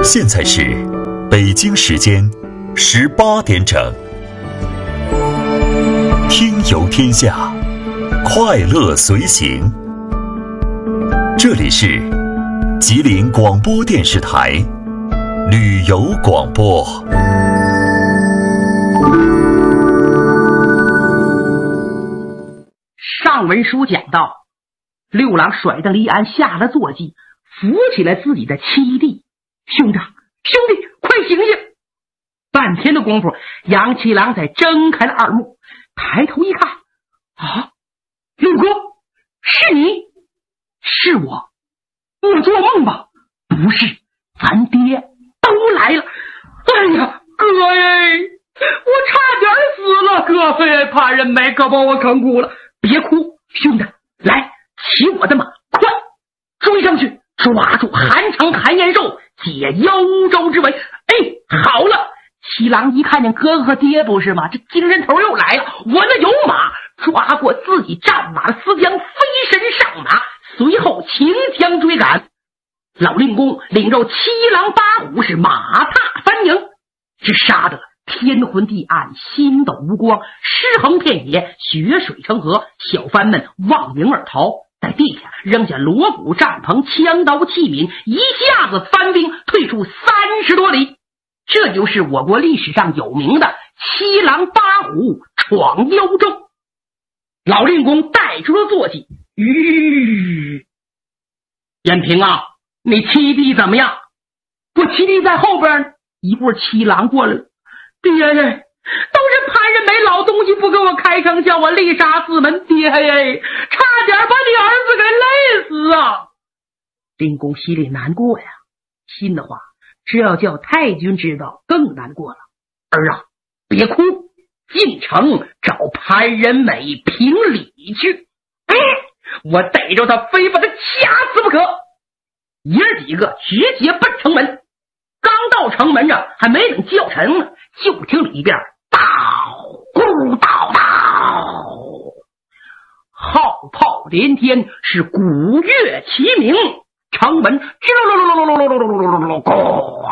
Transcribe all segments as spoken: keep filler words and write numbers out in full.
现在是北京时间十八点整。听游天下，快乐随行。这里是吉林广播电视台旅游广播。 上文书讲到，六郎甩得离鞍下了坐骑，扶起来自己的七弟。兄长，兄弟，快醒醒！半天的功夫，杨七郎才睁开了二目，抬头一看，啊，六哥，是你？是我，我做梦吧？不是，咱爹都来了。哎呀，哥耶，我差点死了，哥呀，怕人没可把我坑哭了。别哭，兄弟，来，骑我的马，快追上去，抓住韩城韩延寿，解幽州之围。哎，好了，七郎一看见哥哥和爹不是吗？这精神头又来了，我那有马，抓过自己战马的思江，飞身上马，随后擎枪追赶。老令公领着七郎八虎是马踏翻营，是杀得天昏地暗，星斗无光，尸横遍野，血水成河，小番们望营而逃，在地下扔下锣鼓帐篷枪刀器皿，一下子翻兵退出三十多里。这就是我国历史上有名的七郎八虎闯幽州。老令公带出了坐骑，吁，延平啊，你七弟怎么样？我七弟在后边。一会儿七郎过来了，爹耶，都是潘仁美老东西不给我开城，叫我力杀四门，爹耶，差点把你儿子给累死啊！令公心里难过呀，心的话只要叫太君知道更难过了。儿啊，别哭，进城找潘仁美评理去。嗯，我逮着他非把他掐死不可。爷儿几个直接奔城门，刚到城门上还没等叫成呢，就听里边叨咕叨叨，号炮连天，是鼓乐齐鸣，城门吱噜噜噜噜噜噜噜噜噜噜咣，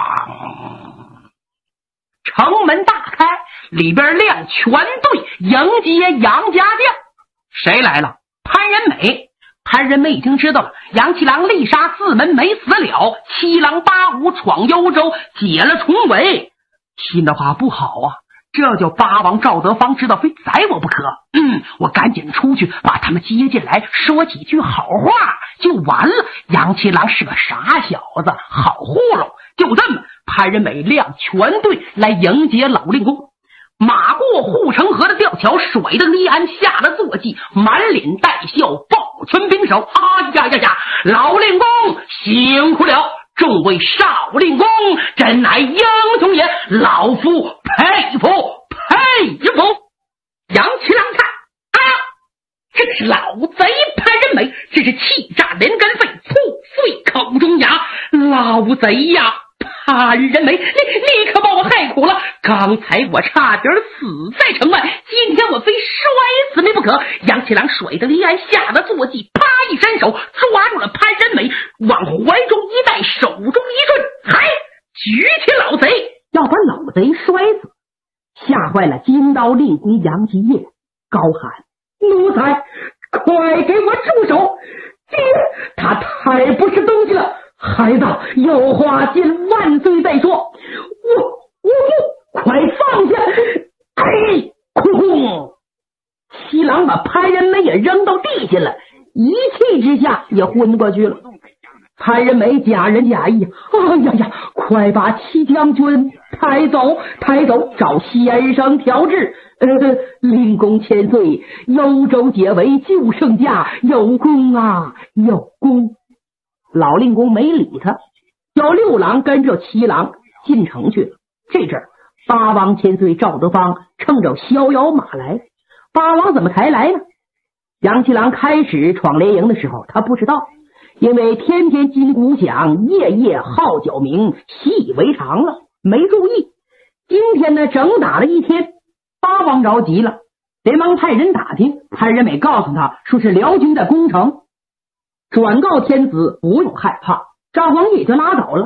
城门大开，里边亮全队迎接杨家将。谁来了？潘仁美。潘仁美已经知道了杨七郎力杀四门没死了，七郎八虎闯幽州，解了重围。心的话不好啊，这要叫八王赵德芳知道非宰我不可。嗯，我赶紧出去把他们接进来，说几句好话就完了。杨七郎是个傻小子，好糊弄。就这么，潘仁美亮全队来迎接老令公。马过护城河的吊桥，甩得离鞍下了坐骑，满脸带笑，抱拳拱手。啊呀呀呀！老令公辛苦了，众位少令公，真乃英雄也，老夫佩服佩服。杨七郎看啊，这是老贼潘仁美，这是气炸连根肺，吐碎口中牙，老贼呀！潘仁美，你你可把我害苦了！刚才我差点死在城外，今天我非摔死你不可！杨七郎甩得离鞍下了坐骑，啪一伸手抓住了潘仁美，往怀中一带，手中一顺，嗨，举起老贼，要把老贼摔死。吓坏了金刀令公杨继业，高喊：奴才，快给我住手！爹，他太不是东西了！孩子，有话尽万岁再说。我我不，快放下！哎，轰！七郎把潘仁美也扔到地下了，一气之下也昏过去了。潘仁美假仁假义，哎呀呀，快把七将军抬走，抬走，找先生调治。呃，令公千岁，幽州解围就剩下有功啊，有功。老令公没理他，叫六郎跟着七郎进城去了。这阵儿，八王千岁赵德芳乘着逍遥马来。八王怎么才来呢？杨七郎开始闯连营的时候，他不知道，因为天天金鼓响，夜夜号角鸣，习以为常了，没注意。今天呢，整打了一天，八王着急了，连忙派人打听。潘仁美告诉他说是辽军在攻城，转告天子不用害怕，赵王也就拉倒了。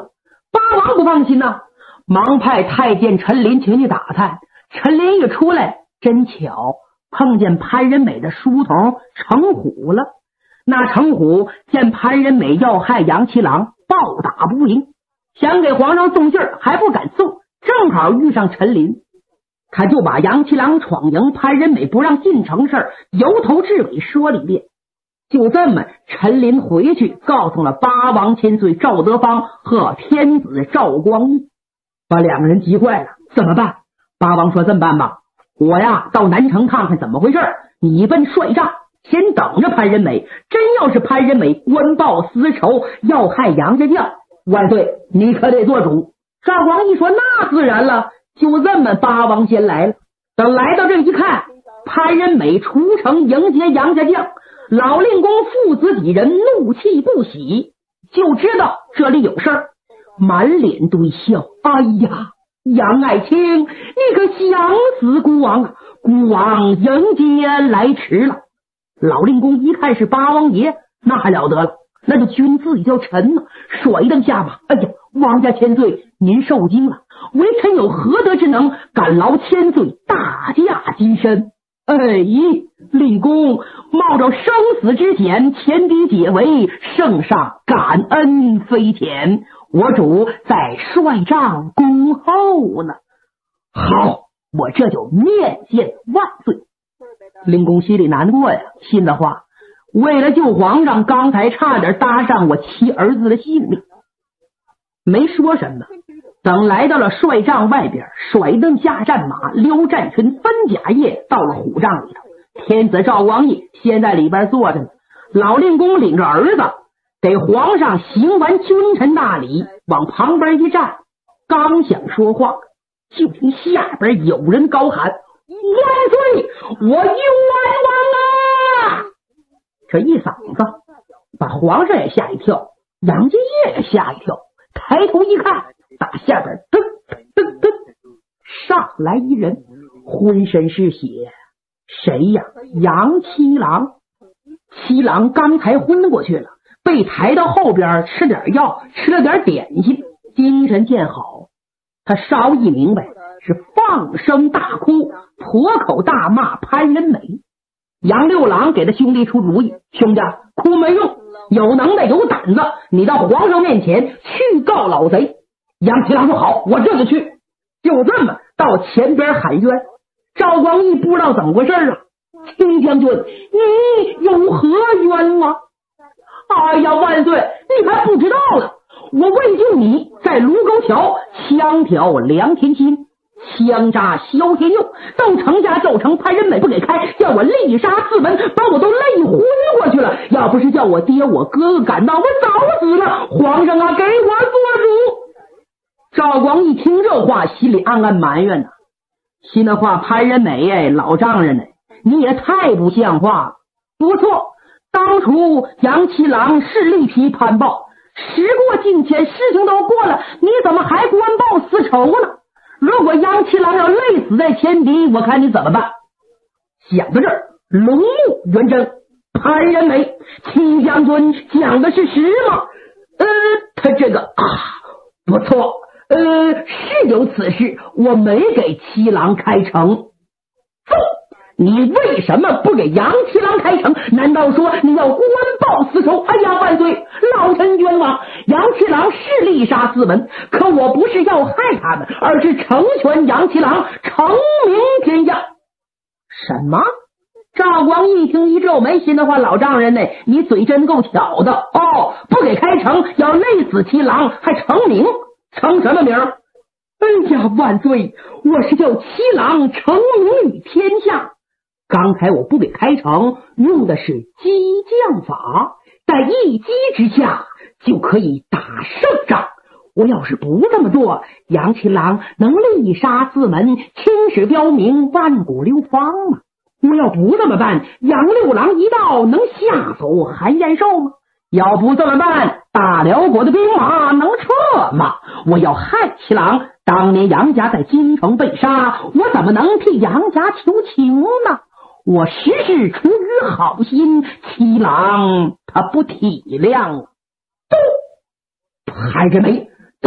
八王不放心呐、啊，忙派太监陈林请去打探。陈林一出来，真巧碰见潘仁美的书童程虎了。那程虎见潘仁美要害杨七郎，暴打不赢，想给皇上送信儿，还不敢送，正好遇上陈林，他就把杨七郎闯营、潘仁美不让进城事由头至尾说了一遍。就这么，陈林回去告诉了八王千岁赵德芳和天子赵光义，把两个人急坏了。怎么办？八王说：这么办吧，我呀到南城看看怎么回事，你奔帅帐，先等着潘仁美。真要是潘仁美官报私仇，要害杨家将，万岁你可得做主。赵光义说：那自然了。就这么，八王先来了。等来到这一看，潘仁美出城迎接杨家将，老令公父子几人怒气不喜，就知道这里有事儿，满脸堆笑。哎呀，杨爱卿，你可想死孤王啊！孤王迎接来迟了。老令公一看是八王爷，那还了得了，那就君自己叫臣呢，甩一蹬下巴。哎呀，王家千岁，您受惊了，微臣有何德之能，敢劳千岁大驾金身？哎，令公冒着生死之险，前敌解围，圣上感恩非浅，我主在帅帐恭候呢。好，我这就面见万岁。令公心里难过呀，心的话，为了救皇上，刚才差点搭上我七儿子的性命。没说什么，等来到了帅帐外边，甩蹬下战马，溜战群，分甲夜到了虎帐里头。天子赵光义先在里边坐着呢，老令公领着儿子给皇上行完君臣大礼，往旁边一站，刚想说话，就听下边有人高喊：万岁，我冤枉啊！这一嗓子把皇上也吓一跳，杨继业也吓一跳，抬头一看，打下边噔噔噔上来一人，浑身是血。谁呀？杨七郎。七郎刚才昏过去了，被抬到后边吃点药，吃了点点心，精神渐好。他稍一明白，是放声大哭，破口大骂潘仁美。杨六郎给他兄弟出主意：兄弟，哭没用，有能耐有胆子，你到皇上面前去告老贼。杨七郎说：好，我这就去。就这么到前边喊冤。赵光义不知道怎么回事啊，卿将军，你有何冤啊？哎呀，万岁，你还不知道了，我为救你，在卢沟桥枪挑梁天心，枪扎萧天佑，到城下奏成潘仁美不给开，叫我力杀四门，把我都累昏过去了。要不是叫我爹我哥哥赶到，我早死了。皇上啊，给我做主。赵光义听这话，心里暗暗埋怨呢，心的话，潘仁美哎，老丈人呢，你也太不像话了。不错，当初杨七郎是力批潘豹，时过境迁，事情都过了，你怎么还官报私仇呢？如果杨七郎要累死在前敌，我看你怎么办？想到这儿，龙目圆睁，潘仁美，戚将军讲的是实吗？呃，他这个啊，不错。呃，是有此事，我没给七郎开城。不，你为什么不给杨七郎开城？难道说你要官报私仇？哎呀，万岁，老臣冤枉！杨七郎是力杀四门，可我不是要害他们，而是成全杨七郎，成名天下。什么？赵光义听一皱眉，心的话，老丈人呢，你嘴真够巧的哦！不给开城，要累死七郎，还成名？成什么名？哎呀，万岁，我是叫七郎成名于天下。刚才我不给开城，用的是激将法，在一击之下就可以打胜仗。我要是不这么做，杨七郎能力杀四门，青史标明，万古流芳吗？我要不这么办，杨六郎一到，能吓走韩延寿吗？要不这么办，大辽国的兵马能撤吗？我要害七郎，当年杨家在京城被杀，我怎么能替杨家求情呢？我实是出于好心，七郎他不体谅。都潘仁美，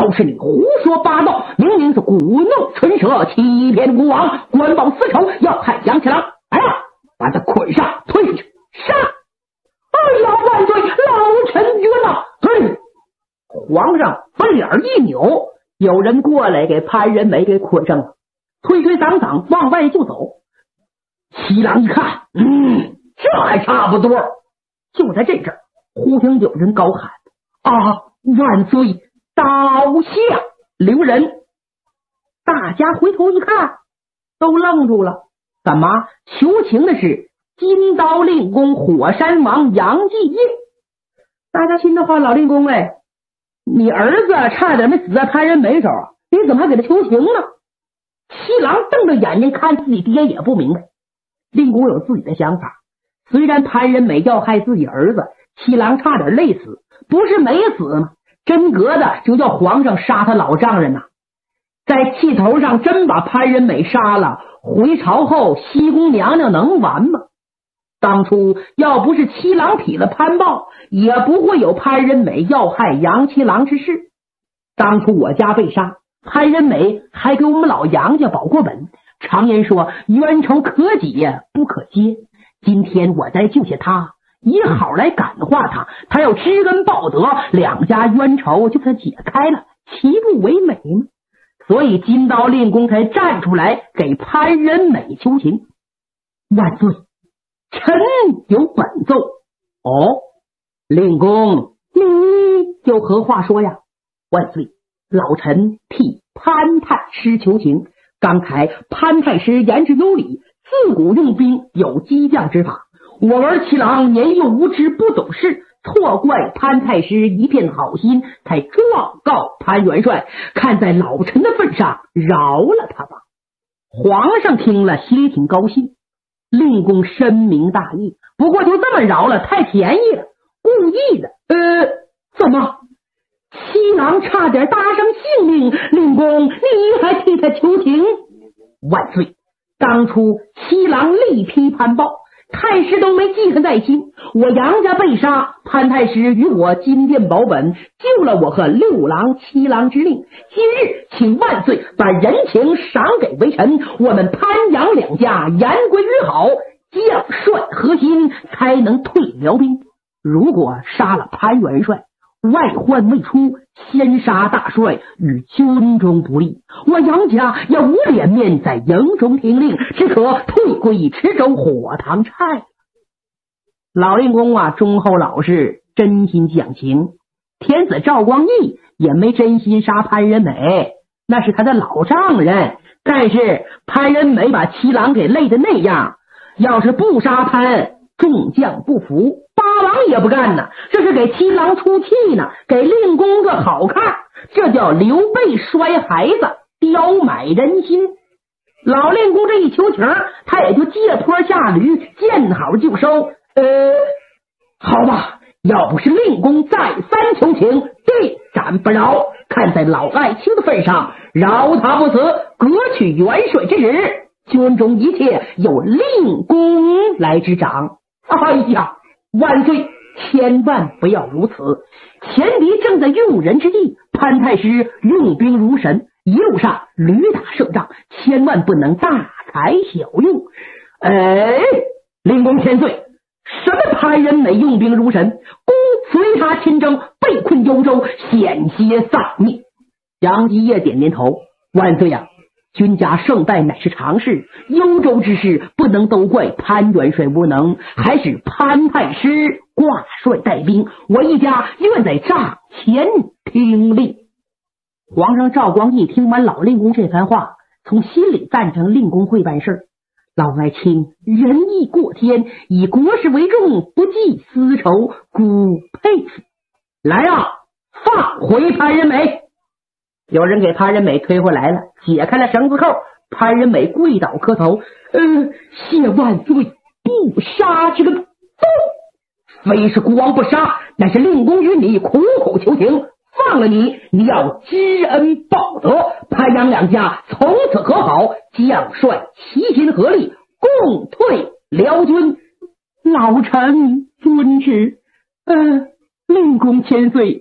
都是你胡说八道，明明是鼓弄唇舌，欺骗国王，官报私仇，要害杨七郎。来呀，把他捆上，推出去，杀！哎呀，万岁，老臣冤呐！嘿，皇上把脸一扭，有人过来给潘仁美给捆上了，推推搡搡往外就走。七郎一看，嗯，这还差不多。就在这阵儿，忽听有人高喊：啊，万岁，刀下留人！大家回头一看，都愣住了。怎么？求情的是金刀令公火山王杨继业。大家心的话，老令公哎，你儿子差点没死在潘仁美手，你怎么还给他求情呢？七郎瞪着眼睛看自己爹也不明白。令公有自己的想法，虽然潘仁美要害自己儿子，七郎差点累死，不是没死吗？真格的就叫皇上杀他老丈人呐、啊！在气头上真把潘仁美杀了，回朝后西宫娘娘能完吗？当初要不是七郎匹了潘豹，也不会有潘仁美要害杨七郎之事。当初我家被杀，潘仁美还给我们老杨家保过本，常言说冤仇可解不可揭。今天我再救下他，以好来感化他，他要知恩报德，两家冤仇就算解开了，岂不为美吗？所以金刀令公才站出来给潘仁美求情。万岁，臣有本奏。哦，令公，你有何话说呀？万岁，老臣替潘太师求情。刚才潘太师言之有理，自古用兵有激将之法，我儿七郎年幼无知，不懂事，错怪潘太师一片好心，才状告潘元帅，看在老臣的份上饶了他吧。皇上听了心里挺高兴，令公深明大义，不过就这么饶了太便宜了，故意的。呃，怎么七郎差点搭上性命，令公你还替他求情？万岁，当初七郎力劈潘豹，太师都没记恨在心，我杨家被杀，潘太师与我金殿保本，救了我和六郎七郎之命。今日请万岁把人情赏给微臣，我们潘杨两家言归于好，将帅核心才能退辽兵。如果杀了潘元帅，外患未出，先杀大帅，与军中不利，我杨家也无脸面在营中听令，只可退归池州火塘寨。老令公啊，忠厚老实，真心讲情。天子赵光义也没真心杀潘仁美，那是他的老丈人。但是潘仁美把七郎给累的那样，要是不杀潘，众将不服，八王也不干呢，这是给七郎出气呢，给令公个好看，这叫刘备摔孩子，刁买人心。老令公这一求情，他也就借坡下驴，见好就收。呃，好吧，要不是令公再三求情，必斩不饶，看在老爱卿的份上，饶他不死，革去元帅之职，军中一切由令公来执掌。哎呀，万岁，千万不要如此！前敌正在用人之地，潘太师用兵如神，一路上屡打胜仗，千万不能大材小用。哎，令公千岁，什么潘仁美用兵如神？公随他亲征，被困幽州，险些丧命。杨继业点点头，万岁呀、啊！君家胜败乃是常事，幽州之事不能都怪潘元帅无能，还是潘太师挂帅带兵，我一家愿在帐前听令。皇上赵光义听完老令公这番话，从心里赞成令公会办事。老爱卿仁义过天，以国事为重，不计私仇，孤佩服。来啊，放回潘仁美！有人给潘仁美推回来了，解开了绳子扣，潘仁美跪倒磕头，呃，谢万岁，不杀之恩。不，非是国王不杀，乃是令公与你苦苦求情，放了你，你要知恩报德，潘杨两家从此和好，将帅齐心合力，共退辽军。老臣遵旨。呃，令公千岁，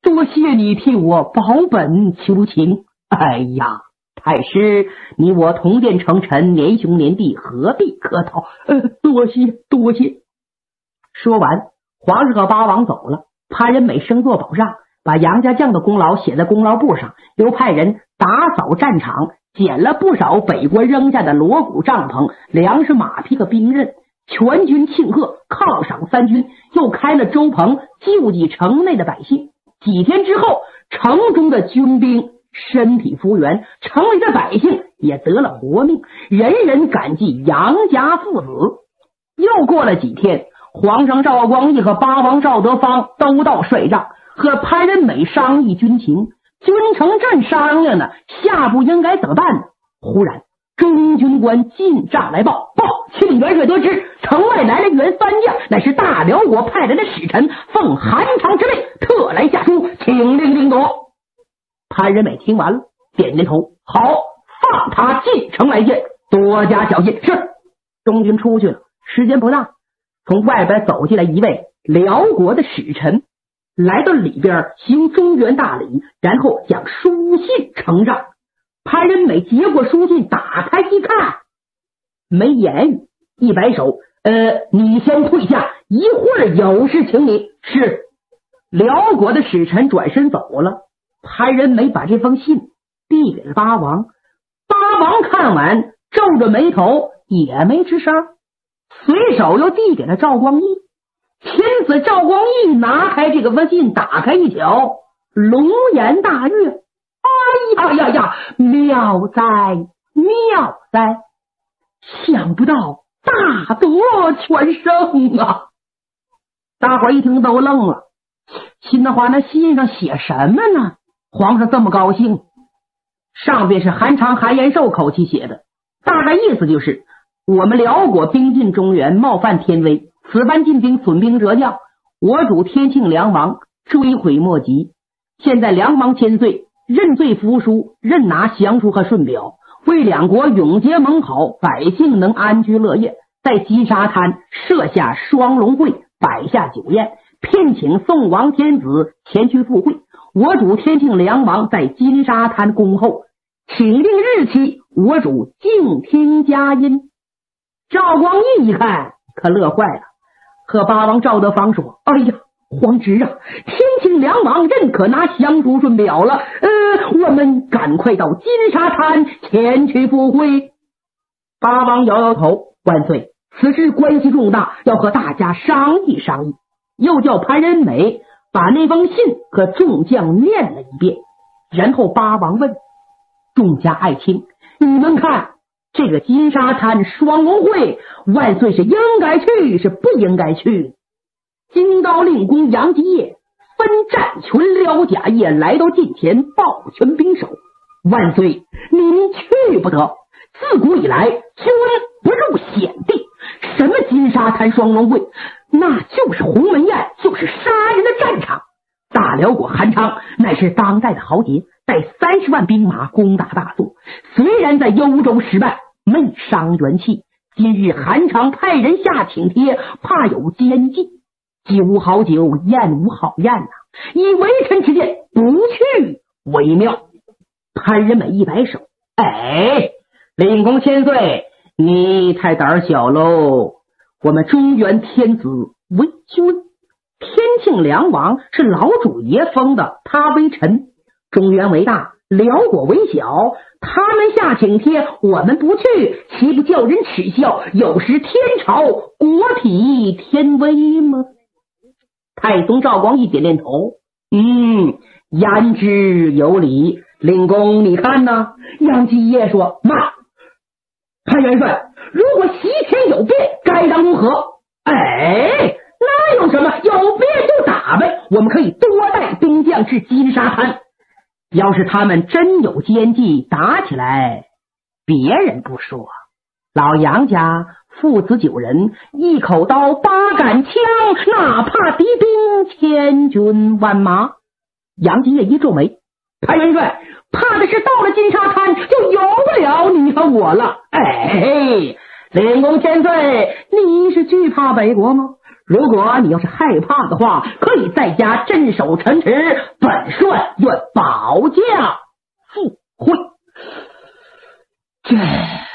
多谢你替我保本求情。哎呀，太师，你我同殿成臣，年兄年弟，何必客套？呃，多谢多谢。说完，皇上和八王走了。潘仁美升座保上，把杨家将的功劳写在功劳簿上，又派人打扫战场，捡了不少北国扔下的锣鼓帐篷、粮食、马匹和兵刃，全军庆贺，犒赏三军，又开了粥棚救济城内的百姓。几天之后，城中的军兵身体复原，城里的百姓也得了活命，人人感激杨家父子。又过了几天，皇上赵光义和八王赵德芳都到帅帐，和潘仁美商议军情。君城正商量呢，下步应该怎么办呢？忽然中军官进帐来报，报庆元帅得知城外来了一员三将，乃是大辽国派来的使臣，奉韩常之命特来下书，请令定夺。潘仁美听完了，点点头，好，放他进城来见，多加小心。是。中军出去了，时间不大，从外边走进来一位辽国的使臣，来到里边行中原大礼，然后将书信呈上。潘仁美接过书信，打开一看，没言语，一摆手，呃，你先退下，一会儿有事请你。是。辽国的使臣转身走了。潘仁美把这封信递给了八王，八王看完皱着眉头，也没吱声，随手又递给了赵光义。因此赵光义拿开这个封信，打开一瞧，龙颜大悦，哎呀呀呀，妙哉妙哉，想不到大夺全胜啊！大伙儿一听都愣了，心的话，那信上写什么呢？皇上这么高兴。上边是韩常韩延寿口气写的，大概意思就是我们辽国兵进中原，冒犯天威，此番进兵损兵折将，我主天庆梁王追悔莫及。现在梁王千岁，认罪服书，任拿降书和顺表，为两国永结盟好，百姓能安居乐业。在金沙滩设下双龙会，摆下酒宴，聘请宋王天子前去赴会。我主天庆梁王在金沙滩恭候，请定日期，我主静听佳音。赵光义一看可乐坏了，和八王赵德芳说，哎呀，皇侄啊，天庆梁王认可拿降书顺表了，呃，我们赶快到金沙滩前去赴会。八王摇摇头，万岁，此事关系重大，要和大家商议商议。又叫潘仁美把那封信和众将念了一遍，然后八王问众家爱卿，你们看这个金沙滩双龙会，万岁是应该去是不应该去？京刀令公杨继业分战群辽甲业来到近前，抱拳兵首，万岁，您去不得。自古以来，君不入险地，什么金沙滩双龙会，那就是鸿门宴，就是杀人的战场。大辽国韩昌乃是当代的豪杰，带三十万兵马攻打大宋，虽然在幽州失败，没伤元气。今日韩昌派人下请帖，怕有奸计，既无好酒，宴无好宴呐、啊，以为臣之见，不去为妙。潘仁美一摆手，哎，令公千岁，你太胆小喽！我们中原天子为君，天庆梁王是老主爷封的，他为臣。中原为大，辽国为小，他们下请帖，我们不去，岂不叫人耻笑？有失天朝国体天威吗？太宗赵光义点点头，嗯，言之有理。令公你看呢？杨继业说，慢，潘元帅，如果席前有变，该当如何？哎，那有什么？有变就打呗，我们可以多带兵将至金沙滩。要是他们真有奸计，打起来，别人不说，老杨家父子九人，一口刀八杆枪，哪怕敌兵千军万马。杨继业一皱眉，潘元帅，怕的是到了金沙滩就由不了你和我了。哎，令公千岁，你是惧怕北国吗？ 如果你要是害怕的话，可以在家镇守城池，本帅愿保驾赴会。这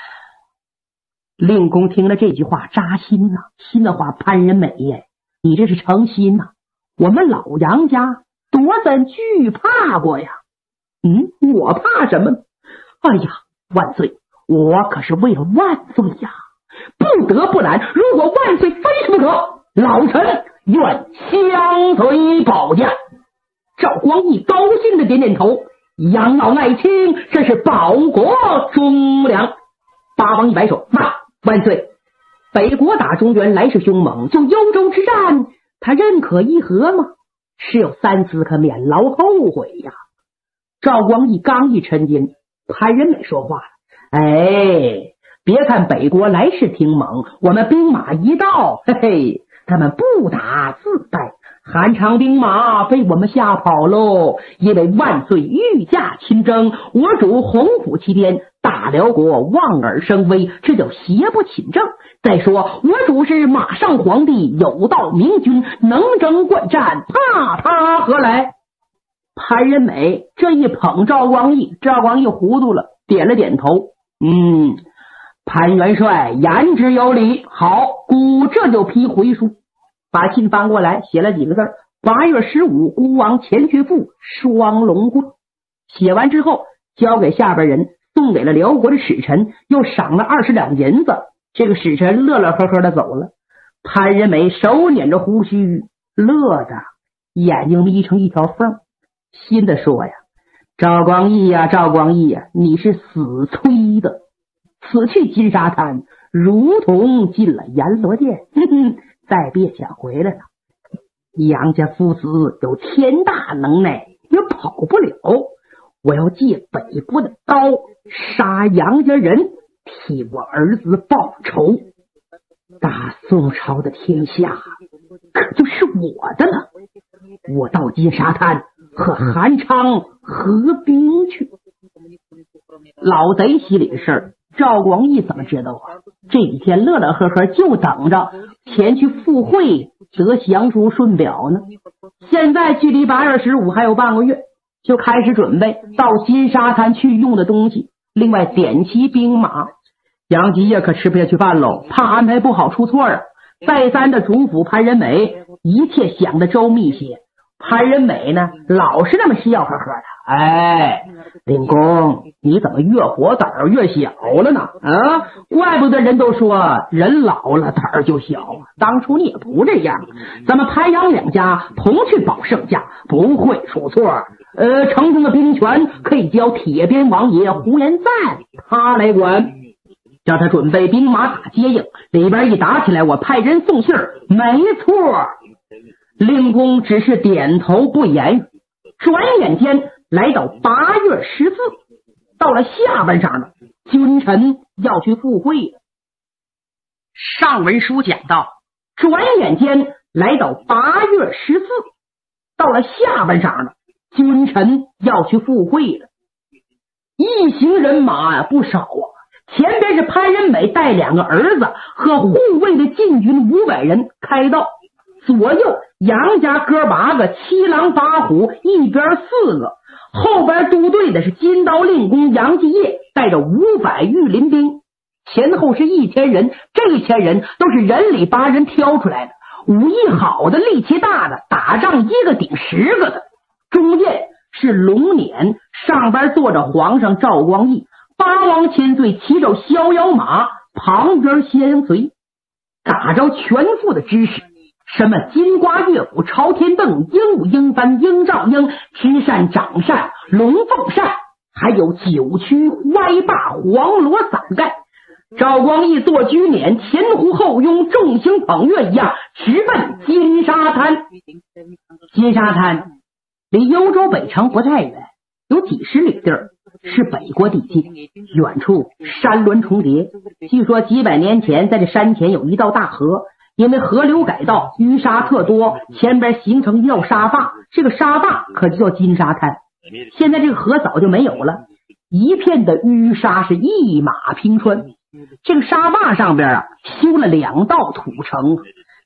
令公听了这句话扎心呐、啊，心的话，潘仁美耶，你这是诚心呐、啊！我们老杨家多怎惧怕过呀？嗯，我怕什么呢？哎呀，万岁！我可是为了万岁呀，不得不然。如果万岁非是不可，老臣愿相随保驾。赵光义高兴的点点头，养老爱卿，这是保国忠良。八王一摆手，慢，万岁！北国打中原来势凶猛，就幽州之战，他认可议和吗？是有三思，可免劳后悔呀。赵光义刚一沉吟，潘仁美说话了：“哎，别看北国来势挺猛，我们兵马一到，嘿嘿，他们不打自败。韩昌兵马被我们吓跑喽，因为万岁御驾亲征，我主洪虎齐天，大辽国望而生威，这叫邪不侵正。再说我主是马上皇帝，有道明君，能征惯战，怕他何来？”潘仁美这一捧赵光义，赵光义糊涂了，点了点头。嗯，潘元帅言之有理，好，孤这就批回书。把信翻过来，写了几个字：八月十五，孤王前去赴双龙宫。写完之后，交给下边人，送给了辽国的使臣，又赏了二十两银子。这个使臣乐乐呵呵的走了。潘仁美手捻着胡须，乐的眼睛眯成一条缝，心的说呀：“赵光义呀，赵光义呀，你是死催的，此去金沙滩，如同进了阎罗殿。哼哼，再别想回来了。杨家父子有天大能耐，也跑不了。我要借北国的刀杀杨家人，替我儿子报仇。大宋朝的天下可就是我的了。我到金沙滩和韩昌合兵去。”老贼心里的事儿，赵光义怎么知道啊？这几天乐乐呵呵就等着前去赴会得降书顺表呢。现在距离八月十五还有半个月，就开始准备到金沙滩去用的东西，另外点齐兵马。杨继业可吃不下去饭喽，怕安排不好出错啊。再三的嘱咐潘仁美，一切想得周密些。潘仁美呢，老是那么笑呵呵的。哎，令公，你怎么越活胆儿越小了呢？啊，怪不得人都说人老了胆儿就小啊。当初你也不这样，咱们潘杨两家同去保圣驾，不会出错。呃，城中的兵权可以交铁鞭王爷胡延赞他来管，叫他准备兵马打接应。里边一打起来，我派人送信儿，没错。令公只是点头不言语。转眼间来到八月十四，到了下半晌了，君臣要去赴会了。上文书讲到，转眼间来到八月十四，到了下半晌了，君臣要去赴会了。一行人马啊不少啊，前边是潘仁美带两个儿子和护卫的禁军五百人开道，左右杨家哥八个，七狼八虎一边四个，后边督队的是金刀令公杨继业，带着五百御林兵，前后是一千人。这一千人都是人里八人挑出来的，武艺好的，力气大的，打仗一个顶十个的。中间是龙辇，上边坐着皇上赵光义，八王千岁骑着逍遥马，旁边先随打着全副的知识，什么金瓜乐府、朝天凳、鹦鹉鹰翻、鹰照鹰、知扇掌扇、龙凤扇，还有九曲歪把、黄罗伞盖。赵光义做居辇，前呼后拥，众星捧月一样，直奔金沙滩。金沙滩离幽州北城不太远，有几十里地儿，是北国地境，远处山峦重叠。据说几百年前在这山前有一道大河，因为河流改道，淤沙特多，前边形成一道沙坝，这个沙坝可就叫金沙滩。现在这个河早就没有了，一片的淤沙是一马平川。这个沙坝上边啊，修了两道土城，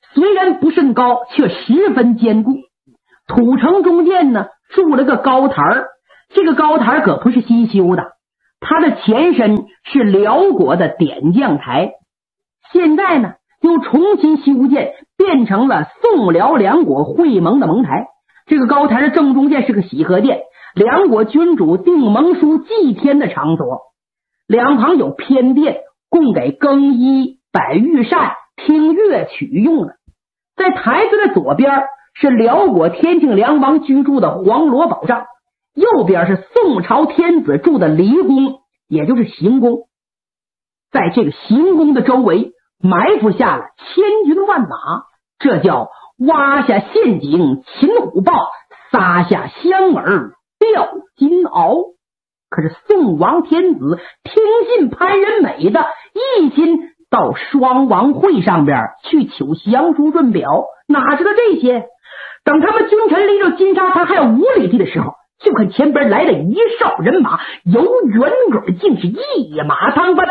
虽然不甚高，却十分坚固。土城中间呢筑了个高台儿，这个高台可不是新修的，它的前身是辽国的点将台，现在呢又重新修建，变成了宋辽两国会盟的盟台。这个高台的正中间是个喜和殿，两国君主定盟书祭天的场所，两旁有偏殿，供给更衣、摆御膳、听乐曲用的。在台子的左边是辽国天庆梁王居住的黄罗宝帐，右边是宋朝天子住的离宫，也就是行宫。在这个行宫的周围埋伏下了千军万马，这叫挖下陷阱擒虎豹，撒下香饵钓金鳌。可是宋王天子听信潘仁美的，一心到双王会上边去求降书润表，哪知道这些？等他们君臣离着金沙滩还有五里地的时候，就看前边来了一哨人马，由远而近，是一马当翻，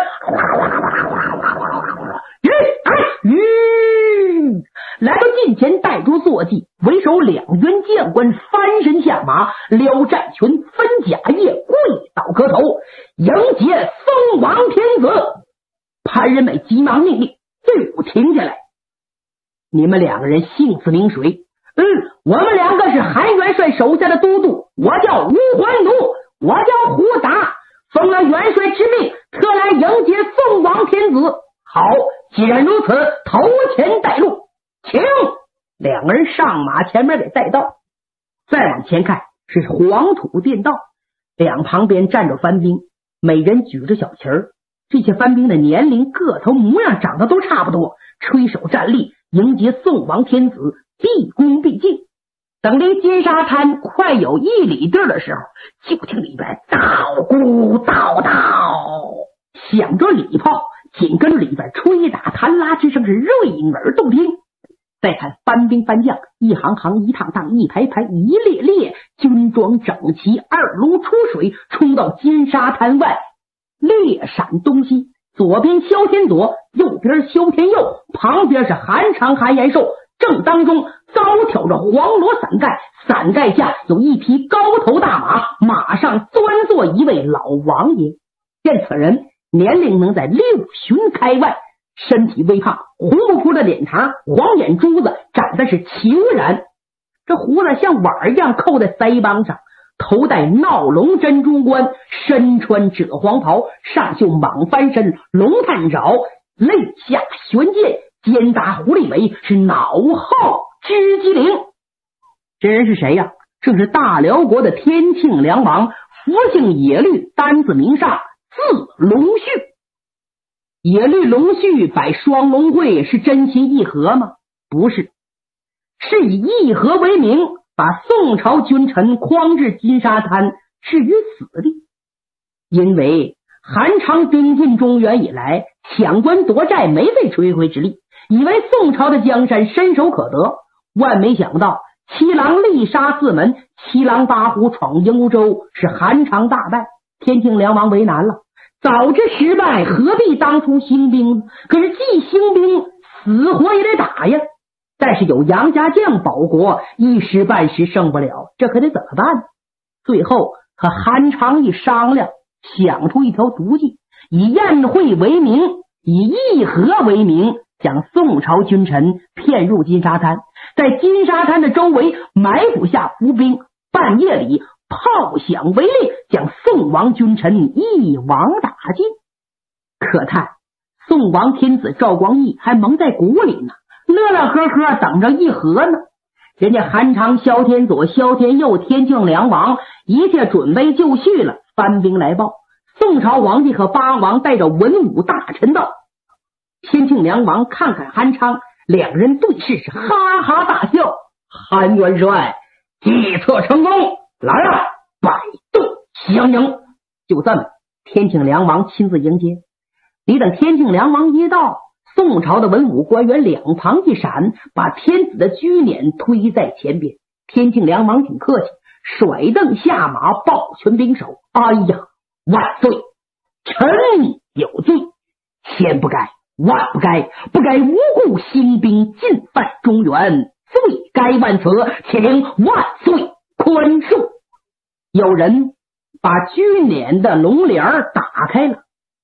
吁，来到近前，带住坐骑，为首两员将官翻身下马，撩战裙，分甲叶，跪倒磕头，迎接宋王天子。潘仁美急忙命令队伍停下来，你们两个人姓字名谁？嗯，我们两个是韩元帅手下的都督，我叫吴怀奴，我叫胡达，奉了元帅之命，特来迎接宋王天子。好，既然如此，头前带路，请。两个人上马，前面给带到。再往前看是黄土垫道，两旁边站着番兵，每人举着小旗儿。这些番兵的年龄、个头、模样长得都差不多，吹手站立，迎接宋王天子，毕恭毕敬。等离金沙滩快有一里地的时候，就听里边道咕道道响着礼炮，紧跟着里边吹打弹拉之声是锐耳动听。再看番兵番将，一行行，一趟趟，一排排，一列列，军装整齐，二龙出水，冲到金沙滩外，列闪东西。左边萧天左，右边萧天右，旁边是韩长韩延寿，正当中遭挑着黄罗伞盖，伞盖下有一匹高头大马，马上端坐一位老王爷。见此人年龄能在六旬开外，身体微胖，红不扑的脸膛，黄眼珠子长得是虬髯，这胡子像碗一样扣在腮帮上，头戴闹龙珍珠冠，身穿赭黄袍，上绣蟒翻身，龙探爪，肋下悬剑，肩搭狐狸尾，是脑后织机灵。这人是谁呀？正是大辽国的天庆梁王，福姓野律，单字名上，字龙绪。野律龙绪摆双龙会是真心议和吗？不是，是以议和为名，把宋朝君臣诓至金沙滩，置于死地。因为韩昌兵进中原以来，抢官夺寨没费吹灰之力，以为宋朝的江山伸手可得，万没想到七郎力杀四门，七郎八虎闯幽州，是韩昌大败。天庆梁王为难了，早知失败，何必当初兴兵？可是既兴兵，死活也得打呀。但是有杨家将保国，一时半时胜不了，这可得怎么办？最后和韩昌一商量，想出一条毒计，以宴会为名，以议和为名，将宋朝君臣骗入金沙滩，在金沙滩的周围埋伏下伏兵，半夜里炮响为令，将宋王君臣一网打尽。可叹宋王天子赵光义还蒙在鼓里呢，乐乐呵呵等着议和呢。人家韩昌、萧天左、萧天佑、天庆梁王一切准备就绪了，番兵来报，宋朝皇帝和八王带着文武大臣到。天庆梁王看看韩昌，两人对视是哈哈大笑。韩元帅计策成功，来啊，百度相迎。就这么，天庆梁王亲自迎接。你等天庆梁王一到，宋朝的文武官员两旁一闪，把天子的居辇推在前边。天庆梁王挺客气，甩凳下马，抱拳拱手：哎呀，万岁！臣有罪，先不该万不该，不该无故兴兵进犯中原，罪该万死，请万岁宽恕。有人把拘辇的笼帘打开了，